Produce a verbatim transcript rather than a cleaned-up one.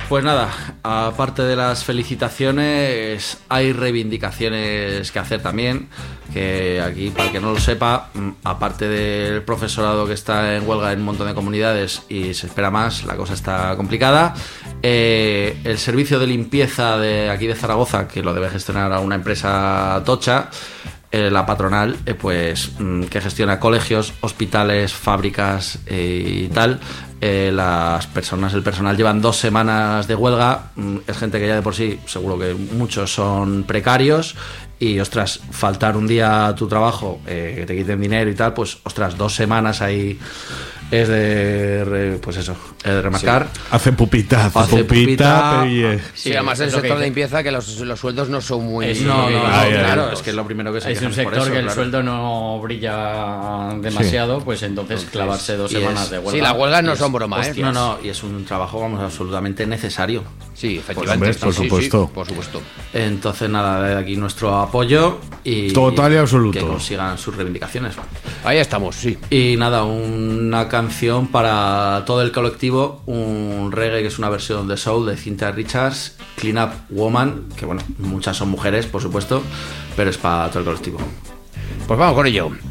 Pues nada, aparte de las felicitaciones, hay reivindicaciones que hacer también, que aquí, para el que no lo sepa, aparte del profesorado que está en huelga en un montón de comunidades y se espera más, la cosa está complicada, eh, el servicio de limpieza de aquí de Zaragoza, que lo debe gestionar a una empresa tocha, eh, la patronal, eh, pues que gestiona colegios, hospitales, fábricas eh, y tal. Eh, las personas, el personal llevan dos semanas de huelga, es gente que ya de por sí seguro que muchos son precarios y ostras, faltar un día a tu trabajo, eh, que te quiten dinero y tal, pues ostras, dos semanas ahí es de, pues eso, es de remarcar. Sí. Hace pupita, hace, hace pupita. pupita sí, sí, además el sector de limpieza que los, los sueldos no son muy... Es, no, no, no, ay, claro, ay, es que es lo primero que se es un sector por eso, que el claro. sueldo no brilla demasiado, sí. Pues entonces, entonces clavarse dos semanas es, de huelga. Sí, las huelgas no es, son broma, ¿eh? No, no, y es un trabajo, vamos, absolutamente necesario. Sí, efectivamente. Por, sí, supuesto. Sí, por supuesto. Entonces, nada, de aquí nuestro apoyo y... Total y absoluto. Que consigan sus reivindicaciones. Ahí estamos, sí. Y nada, una canción para todo el colectivo, un reggae que es una versión de soul de Cynthia Richards, Clean Up Woman, que bueno, muchas son mujeres, por supuesto, pero es para todo el colectivo. Pues vamos con ello.